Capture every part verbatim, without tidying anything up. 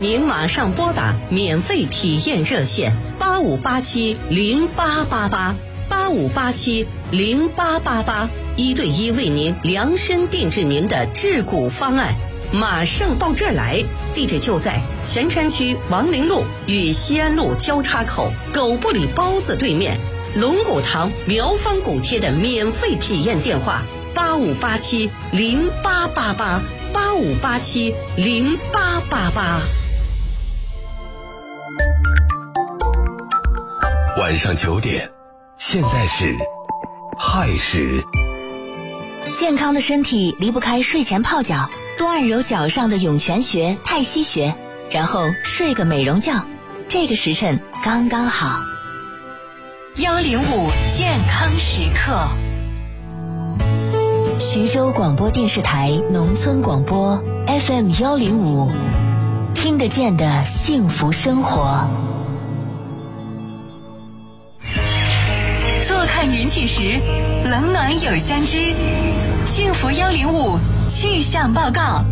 您马上拨打免费体验热线八五八七零八八八八五八七零八八八，一对一为您量身定制您的治骨方案。马上到这儿来，地址就在泉山区王陵路与西安路交叉口狗不理包子对面，龙骨堂苗方骨贴的免费体验电话八五八七零八八八八五八七零八八八。 晚上九点，现在是亥时。 健康的身体离不开睡前泡脚，多按揉脚上的涌泉穴、太溪穴，然后睡个美容觉，这个时辰刚刚好。 幺零五健康时刻， 徐州广播电视台农村广播 F M 幺零五，听得见的幸福生活。 坐看云起时，冷暖有相知。幸福幺零五气象报告，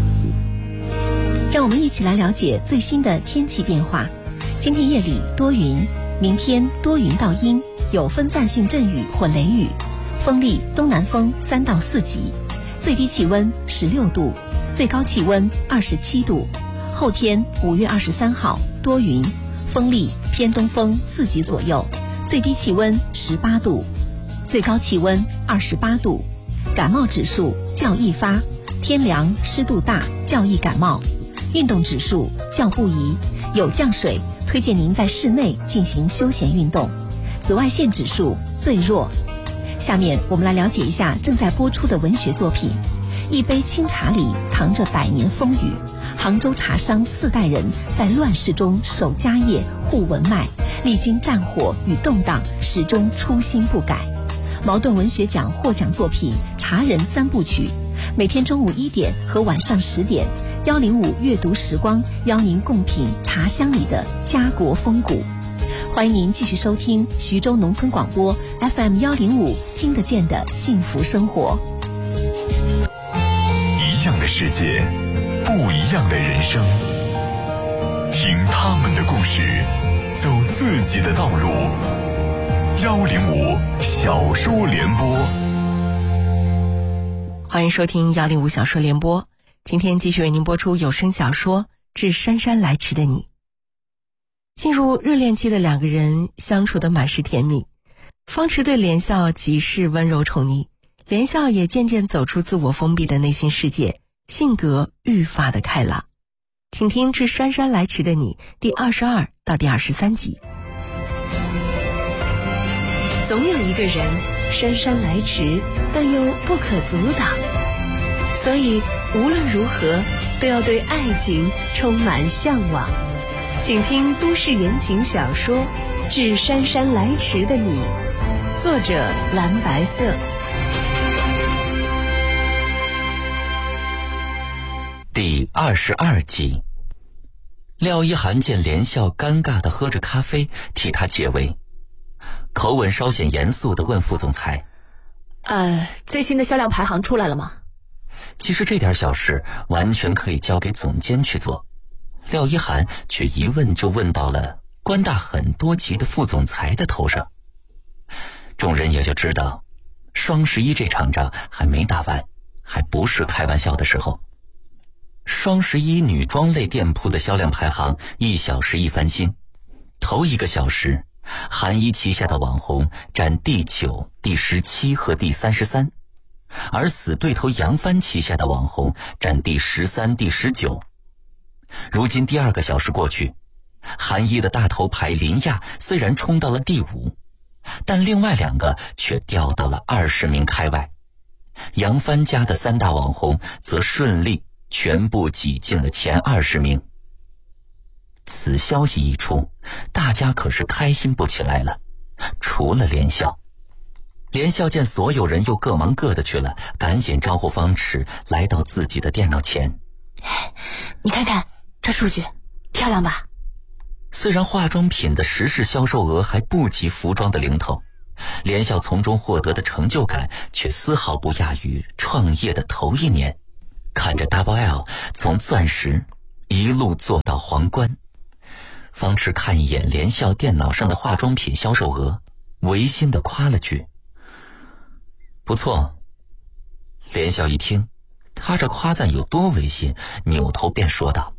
让我们一起来了解最新的天气变化。今天夜里多云，明天多云到阴，有分散性阵雨或雷雨，风力东南风三到四级，最低气温十六度，最高气温二十七度。后天五月二十三号多云，风力偏东风四级左右，最低气温十八度，最高气温二十八度。感冒指数较易发，天凉湿度大较易感冒。运动指数较不宜，有降水，推荐您在室内进行休闲运动。紫外线指数最弱。下面我们来了解一下正在播出的文学作品。一杯清茶里藏着百年风雨，杭州茶商四代人在乱世中守家业护文脉，历经战火与动荡，始终初心不改。茅盾文学奖获奖作品《茶人三部曲》，每天中午一点和晚上十点，幺零五阅读时光邀您共品茶香里的家国风骨。欢迎您继续收听徐州农村广播 F M 幺零五，听得见的幸福生活。 一样的世界，不一样的人生，听他们的故事，走自己的道路。幺零五小说联播， 欢迎收听幺零五小说联播。今天继续为您播出有声小说《致姗姗来迟的你》。进入热恋期的两个人相处得满是甜蜜，方池对连笑极是温柔宠溺，连笑也渐渐走出自我封闭的内心世界，性格愈发的开朗。请听《致姗姗来迟的你》第二十二到第二十三集。 总有一个人姗姗来迟，但又不可阻挡，所以无论如何都要对爱情充满向往。请听都市言情小说《致姗姗来迟的你》，作者蓝白色。 第二十二集。廖一涵见连笑尴尬地喝着咖啡，替他解围，口吻稍显严肃地问副总裁： 呃，最新的销量排行出来了吗？ 其实这点小事完全可以交给总监去做，廖一涵却一问就问到了官大很多级的副总裁的头上。众人也就知道，双十一这场仗还没打完，还不是开玩笑的时候。双十一女装类店铺的销量排行一小时一翻新，头一个小时韩一旗下的网红占第九、第十七和第三十三，而死对头杨帆旗下的网红占第十三、第十九。如今第二个小时过去，韩一的大头牌林亚虽然冲到了第五，但另外两个却掉到了二十名开外。杨帆家的三大网红则顺利全部挤进了前二十名。此消息一出，大家可是开心不起来了，除了连笑。连笑见所有人又各忙各的去了，赶紧招呼方池来到自己的电脑前。 你看看这数据，漂亮吧？ 虽然化妆品的实时销售额还不及服装的零头，连笑从中获得的成就感却丝毫不亚于创业的头一年。看着 Double L 从钻石一路做到皇冠。方池看一眼连笑电脑上的化妆品销售额，违心地夸了句：“不错。”连笑一听，他这夸赞有多违心，扭头便说道：“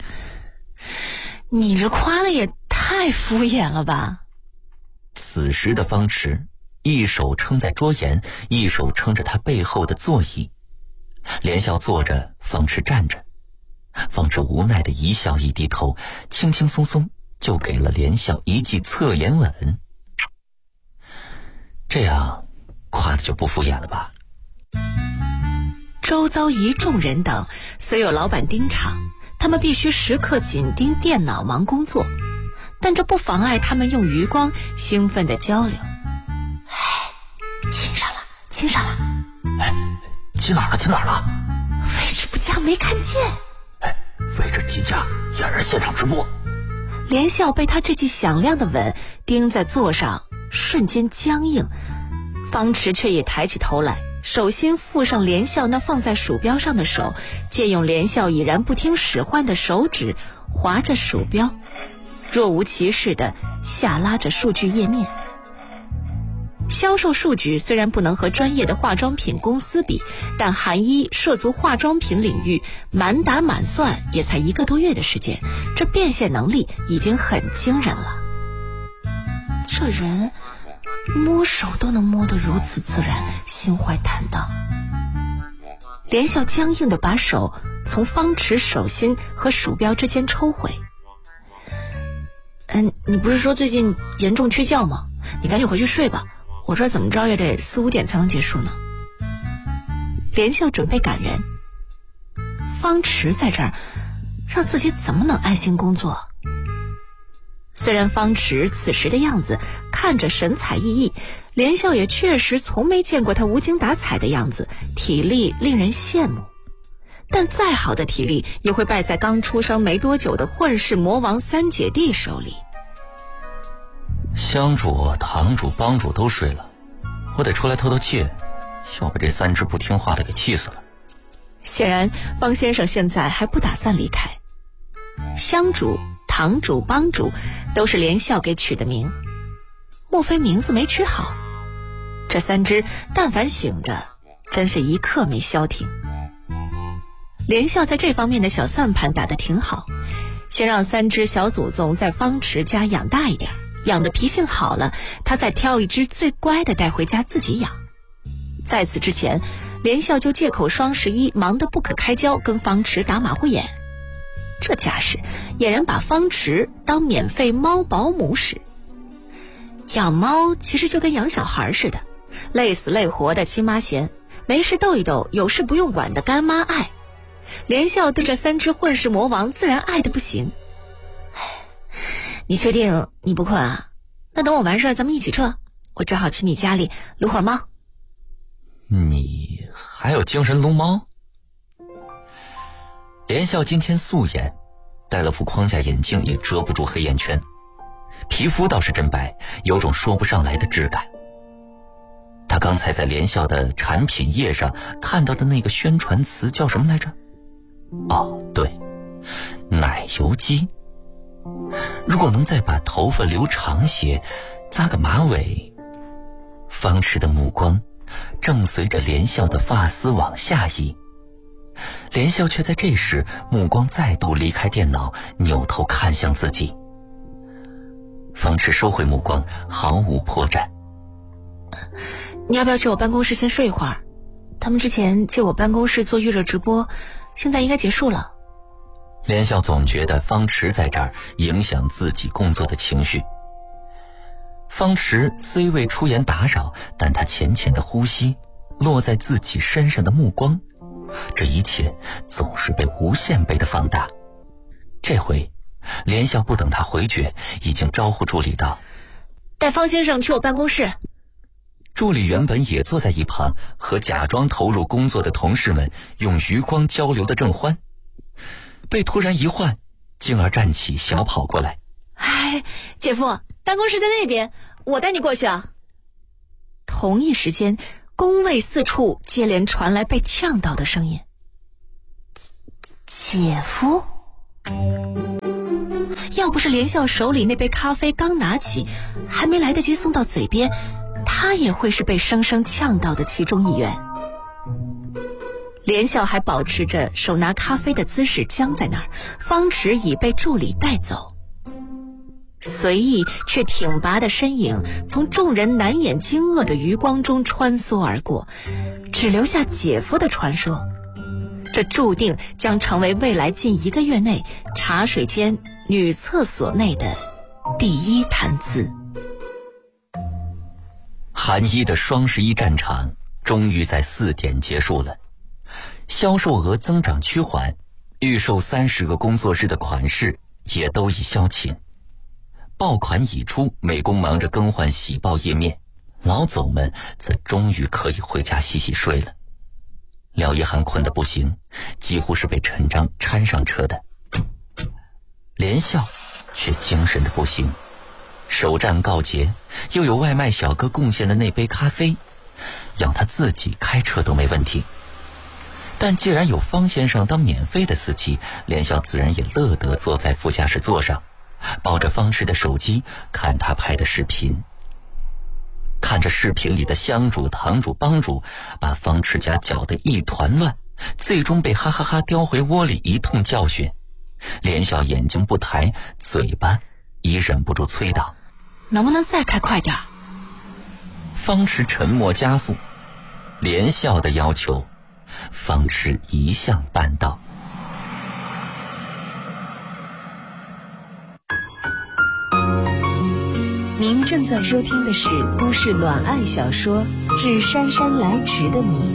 你这夸的也太敷衍了吧。” 此时的方池一手撑在桌沿，一手撑着他背后的座椅。连笑坐着，方池站着。方池无奈的一笑一低头，轻轻松松就给了连笑一记侧颜吻。这样夸的就不敷衍了吧？ 周遭一众人等虽有老板盯场，他们必须时刻紧盯电脑忙工作，但这不妨碍他们用余光兴奋的交流。 哎，亲上了，亲上了！ 哎，亲哪儿了？亲哪儿了？ 位置不佳，没看见。 哎，位置极佳，俨然现场直播。 连笑被他这记响亮的吻钉在座上，瞬间僵硬。方池却也抬起头来，手心附上连笑那放在鼠标上的手，借用连笑已然不听使唤的手指划着鼠标，若无其事地下拉着数据页面。销售数据虽然不能和专业的化妆品公司比，但韩一涉足化妆品领域，满打满算也才一个多月的时间，这变现能力已经很惊人了。 这人摸手都能摸得如此自然，心怀坦荡。 连笑僵硬地把手从方池手心和鼠标之间抽回。 嗯，你不是说最近严重缺觉吗？你赶紧回去睡吧，我这怎么着也得四五点才能结束呢。 连笑准备赶人，方池在这儿，让自己怎么能安心工作？虽然方池此时的样子看着神采奕奕，连笑也确实从没见过他无精打采的样子，体力令人羡慕。但再好的体力也会败在刚出生没多久的混世魔王三姐弟手里。 香主、堂主、帮主都睡了，我得出来透透气，要把这三只不听话的给气死了。 显然方先生现在还不打算离开。香主、堂主、帮主都是连笑给取的名，莫非名字没取好？这三只但凡醒着，真是一刻没消停。连笑在这方面的小算盘打得挺好，先让三只小祖宗在方池家养大一点，养的脾性好了，他再挑一只最乖的带回家自己养。在此之前，连笑就借口双十一忙得不可开交，跟方池打马虎眼。这架势俨然把方池当免费猫保姆使。养猫其实就跟养小孩似的，累死累活的亲妈嫌，没事逗一逗，有事不用管的干妈爱。连笑对这三只混世魔王自然爱得不行。 你确定你不困啊？那等我完事儿咱们一起撤，我正好去你家里撸会儿猫。 你还有精神撸猫？连笑今天素颜，戴了副框架眼镜也遮不住黑眼圈，皮肤倒是真白，有种说不上来的质感。他刚才在连笑的产品页上看到的那个宣传词叫什么来着？哦，对，奶油肌。如果能再把头发留长些，扎个马尾。方池的目光正随着连笑的发丝往下移，连笑却在这时目光再度离开电脑，扭头看向自己。方池收回目光，毫无破绽。 你要不要去我办公室先睡一会儿？他们之前借我办公室做预热直播，现在应该结束了。 连笑总觉得方池在这儿影响自己工作的情绪。方池虽未出言打扰，但他浅浅的呼吸，落在自己身上的目光，这一切总是被无限倍的放大。这回连笑不等他回绝，已经招呼助理道： 带方先生去我办公室。 助理原本也坐在一旁，和假装投入工作的同事们用余光交流的正欢，被突然一唤，进而站起小跑过来。 哎，姐夫，办公室在那边，我带你过去啊。 同一时间，工位四处接连传来被呛到的声音。 姐夫？ 要不是连笑手里那杯咖啡刚拿起，还没来得及送到嘴边，他也会是被生生呛到的其中一员。连笑还保持着手拿咖啡的姿势僵在那儿，方池已被助理带走。随意却挺拔的身影从众人难掩惊愕的余光中穿梭而过，只留下姐夫的传说。这注定将成为未来近一个月内茶水间女厕所内的第一谈资。 韩一的双十一战场终于在四点结束了，销售额增长趋缓，预售三十个工作日的款式也都已销罄。爆款已出，美工忙着更换喜报页面，老总们则终于可以回家洗洗睡了。廖一涵困得不行，几乎是被陈章搀上车的。连笑却精神的不行，首战告捷，又有外卖小哥贡献的那杯咖啡，要他自己开车都没问题。但既然有方先生当免费的司机，连笑自然也乐得坐在副驾驶座上，抱着方池的手机看他拍的视频。看着视频里的香主、堂主、帮主把方池家搅得一团乱，最终被哈哈哈叼回窝里一通教训，连笑眼睛不抬，嘴巴已忍不住催道： 能不能再开快点？ 方池沉默加速，连笑的要求方池一向办到。 您正在收听的是都市暖爱小说《致姗姗来迟的你》。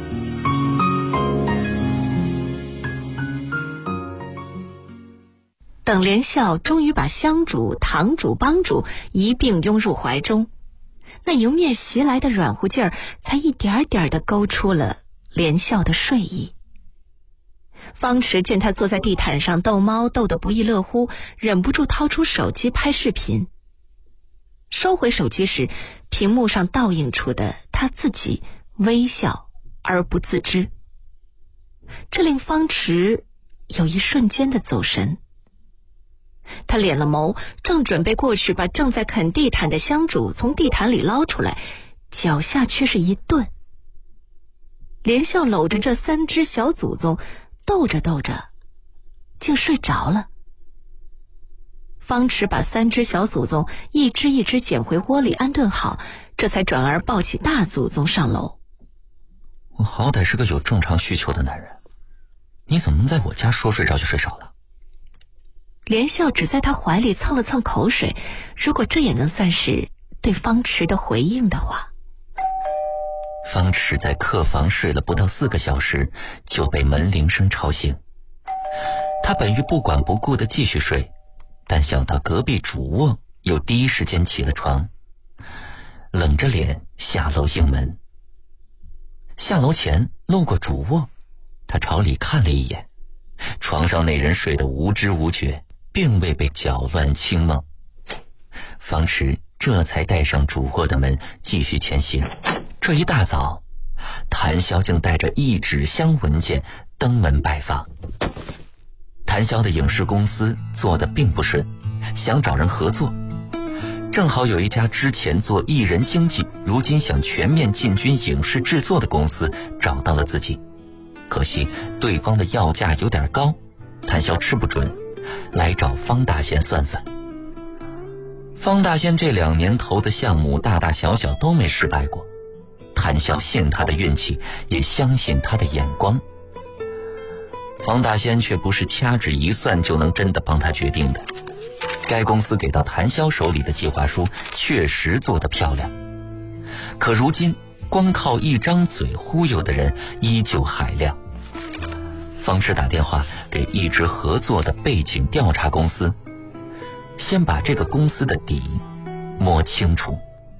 等连笑终于把香主、堂主、帮主一并拥入怀中，那迎面袭来的软乎劲儿才一点点地勾出了连笑的睡意。方池见他坐在地毯上逗猫逗得不亦乐乎，忍不住掏出手机拍视频。收回手机时，屏幕上倒映出的他自己微笑而不自知，这令方池有一瞬间的走神。他敛了眸，正准备过去把正在啃地毯的香主从地毯里捞出来，脚下却是一顿。连笑搂着这三只小祖宗，逗着逗着竟睡着了。方池把三只小祖宗一只一只捡回窝里安顿好，这才转而抱起大祖宗上楼。 我好歹是个有正常需求的男人，你怎么能在我家说睡着就睡着了？ 连笑只在他怀里蹭了蹭口水，如果这也能算是对方池的回应的话。 方池在客房睡了不到四个小时，就被门铃声吵醒。他本欲不管不顾地继续睡，但想到隔壁主卧，又第一时间起了床，冷着脸下楼应门。下楼前路过主卧，他朝里看了一眼，床上那人睡得无知无觉，并未被搅乱清梦。方池这才带上主卧的门继续前行。这一大早，谭潇竟带着一纸箱文件登门拜访。谭潇的影视公司做得并不顺，想找人合作，正好有一家之前做艺人经纪，如今想全面进军影视制作的公司找到了自己。可惜对方的要价有点高，谭潇吃不准，来找方大仙算算。方大仙这两年投的项目大大小小都没失败过，谭潇信他的运气，也相信他的眼光。方大仙却不是掐指一算就能真的帮他决定的。该公司给到谭潇手里的计划书确实做得漂亮，可如今光靠一张嘴忽悠的人依旧海量。方池打电话给一直合作的背景调查公司，先把这个公司的底摸清楚。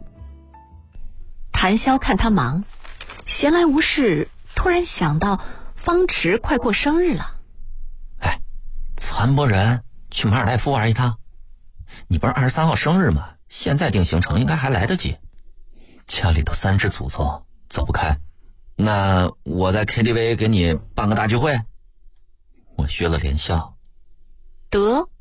谭潇看他忙，闲来无事，突然想到方池快过生日了。 哎，传播人去马尔代夫玩一趟，你不是二十三号生日吗？现在定行程应该还来得及。家里头三只祖宗，走不开。那我在 K T V 给你办个大聚会。我约了连笑， 得